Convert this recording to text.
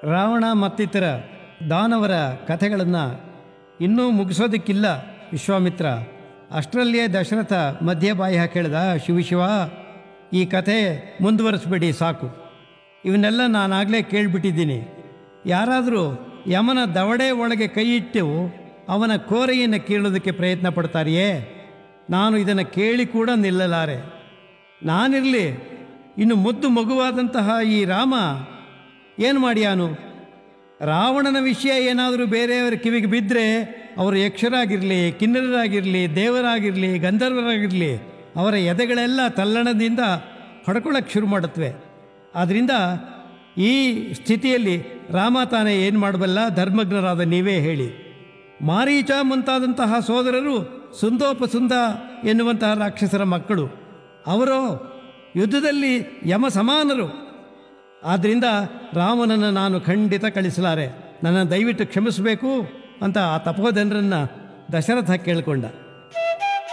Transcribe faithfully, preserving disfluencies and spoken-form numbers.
ರಾವಣ ಮತ್ತಿತರ ದಾನವರ ಕಥೆಗಳನ್ನು ಇನ್ನೂ ಮುಗಿಸೋದಕ್ಕಿಲ್ಲ ವಿಶ್ವಾಮಿತ್ರ. ಅಷ್ಟರಲ್ಲಿಯೇ ದಶರಥ ಮಧ್ಯ ಬಾಯಿ ಹಾಕೇಳ್ದ, ಶಿವಶಿವ ಈ ಕಥೆ ಮುಂದುವರಿಸ್ಬೇಡಿ ಸಾಕು, ಇವನ್ನೆಲ್ಲ ನಾನಾಗಲೇ ಕೇಳಿಬಿಟ್ಟಿದ್ದೀನಿ. ಯಾರಾದರೂ ಯಮನ ದವಡೆ ಒಳಗೆ ಕೈ ಇಟ್ಟು ಅವನ ಕೋರೆಯನ್ನು ಕೀಳೋದಕ್ಕೆ ಪ್ರಯತ್ನ ಪಡ್ತಾರೆಯೇ? ನಾನು ಇದನ್ನು ಕೇಳಿ ಕೂಡ ನಿಲ್ಲಲಾರೆ. ನಾನಿರಲಿ, ಇನ್ನು ಮುದ್ದು ಮಗುವಾದಂತಹ ಈ ರಾಮ ಏನು ಮಾಡ್ಯಾನು? ರಾವಣನ ವಿಷಯ ಏನಾದರೂ ಬೇರೆಯವರ ಕಿವಿಗೆ ಬಿದ್ದರೆ ಅವರು ಯಕ್ಷರಾಗಿರಲಿ, ಕಿನ್ನರರಾಗಿರಲಿ, ದೇವರಾಗಿರಲಿ, ಗಂಧರ್ವರಾಗಿರಲಿ, ಅವರ ಎದೆಗಳೆಲ್ಲ ತಲ್ಲಣದಿಂದ ಹೊಡ್ಕೊಳ್ಳೋಕ್ಕೆ ಶುರು ಮಾಡುತ್ತವೆ. ಆದ್ದರಿಂದ ಈ ಸ್ಥಿತಿಯಲ್ಲಿ ರಾಮ ತಾನೇ ಏನು ಮಾಡಬಲ್ಲ? ಧರ್ಮಜ್ಞರಾದ ನೀವೇ ಹೇಳಿ. ಮಾರೀಚ ಮುಂತಾದಂತಹ ಸೋದರರು ಸುಂದೋಪಸುಂದ ಎನ್ನುವಂತಹ ರಾಕ್ಷಸರ ಮಕ್ಕಳು. ಅವರು ಯುದ್ಧದಲ್ಲಿ ಯಮ ಸಮಾನರು. ಆದ್ದರಿಂದ ರಾಮನನ್ನು ನಾನು ಖಂಡಿತ ಕಳಿಸಲಾರೆ, ನನ್ನ ದಯವಿಟ್ಟು ಕ್ಷಮಿಸಬೇಕು ಅಂತ ಆ ತಪೋಧನರನ್ನು ದಶರಥ ಕೇಳಿಕೊಂಡ.